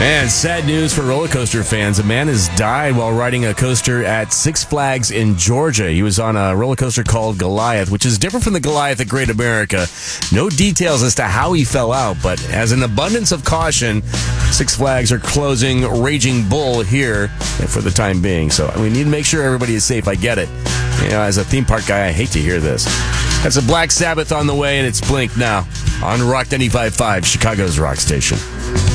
Man, sad news for roller coaster fans. A man has died while riding a coaster at Six Flags in Georgia. He was on a roller coaster called Goliath, which is different from the Goliath at Great America. No details as to how he fell out, but as an abundance of caution, Six Flags are closing Raging Bull here for the time being. So we need to make sure everybody is safe. I get it. You know, as a theme park guy, I hate to hear this. That's a Black Sabbath on the way, and it's Blink now on Rock 95.5, Chicago's rock station.